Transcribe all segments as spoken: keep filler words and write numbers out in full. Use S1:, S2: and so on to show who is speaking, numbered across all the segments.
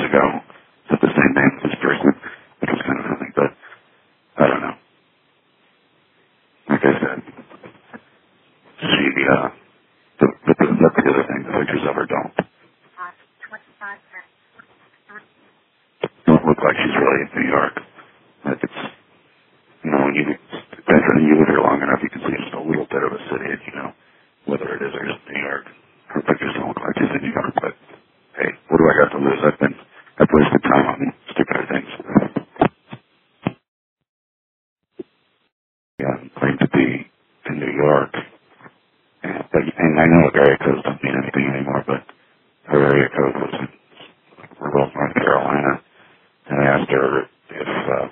S1: ago. Is it the same name as this person? Which was kind of funny, but I don't know. Like I said, she, uh, the, the, the, that's the other thing. The pictures of her don't. Don't look like she's really in New York. Like it's, you know, when you, after you live here long enough, you can see just a little bit of a city, you know, whether it is or isn't New York. Her pictures don't look like she's in New York, but hey, what do I got to lose? I've been, I've wasted time on stupider things. Yeah, I'm claimed to be in New York, and, but, and I know area codes don't mean anything anymore, but her area code was in rural North Carolina, and I asked her if, uh,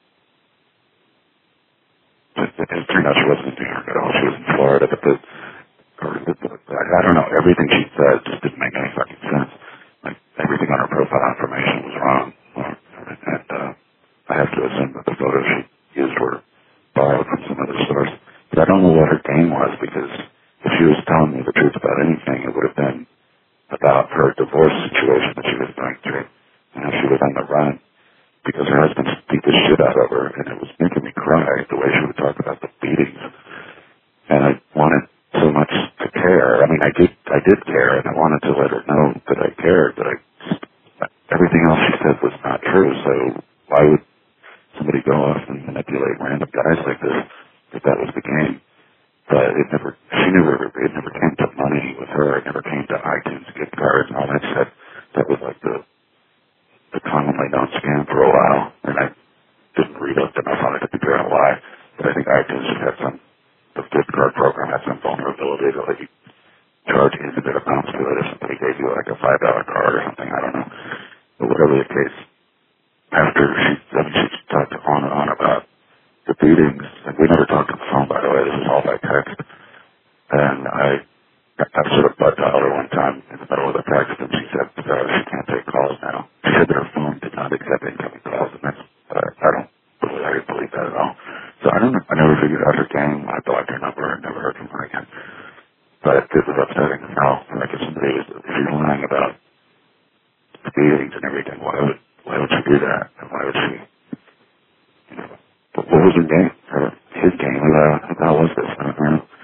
S1: it, it turned out she wasn't in New York at all. She was in Florida, but the, or the, the I, I don't know, everything she said just didn't make any fucking sense. Like, everything on her profile information was wrong, and, uh, I have to assume that the photos she used were borrowed from some other source. But I don't know what her game was, because if she was telling me the truth about anything, it would have been about her divorce situation that she was going through. And if she was on the run, because her husband beat the shit out of her, and it was making me cry the way she would talk about the beatings. And I wanted so much to care. I mean, I did, I did care, and I wanted to let her know that I cared, but I, everything else she said was not true, so why would somebody go off and manipulate random guys like this if that was the game? But it never, she never, it never came to money with her. It never came to iTunes gift cards and all that shit. That was like the, the commonly known scam for a while. And I didn't read up enough on it to figure out why. But I think iTunes just had some, the gift card program had some vulnerability to let you charge infinite amounts to it if somebody gave you like a five dollar card or something. I don't know. But whatever the case, after she, I mean, she talked on and on about the beatings, and we never talked on the phone, by the way. This was all by text. And I, I sort of butt dialed her one time in the middle of the text, and she said uh, she can't take calls now. She said that her phone did not accept incoming calls, and that's, uh, I don't believe, I didn't believe that at all. So I don't know. I never figured out her game. I blocked her number and never heard from her again. But it was upsetting as hell. Like if somebody was, if you're lying about the beatings and everything, why would, why would she do that? And why would she, you know, what was her game? Or his game? Who, uh, who the hell was this? I don't know.